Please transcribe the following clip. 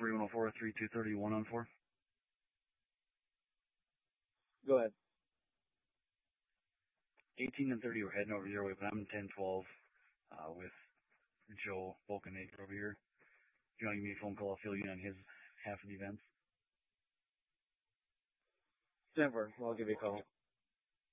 3104-3231 on 4. Go ahead. 18 and 30 were heading over your way, but I'm in 1012 with Joe Volkenacre over here. If you want to give me a phone call, I'll fill you in on his half of the events. 10-4. I'll give you a call.